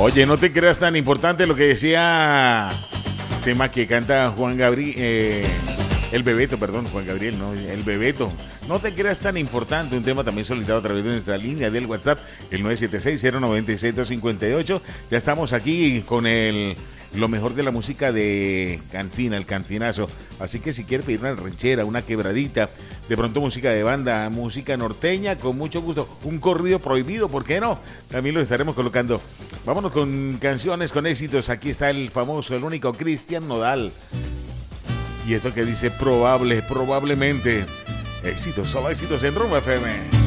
Oye, no te creas tan importante lo que decía tema que canta Juan Gabriel, el Bebeto, perdón, Juan Gabriel, no, el Bebeto. No te creas tan importante, un tema también solicitado a través de nuestra línea del WhatsApp, el 976-096-258. Ya estamos aquí con lo mejor de la música de cantina, el cantinazo. Así que si quieres pedir una ranchera, una quebradita, de pronto música de banda, música norteña, con mucho gusto, un corrido prohibido, ¿por qué no? También lo estaremos colocando. Vámonos con canciones, con éxitos. Aquí está el famoso, el único Cristian Nodal. Y esto que dice probablemente. Éxitos, solo éxitos en Rumba FM.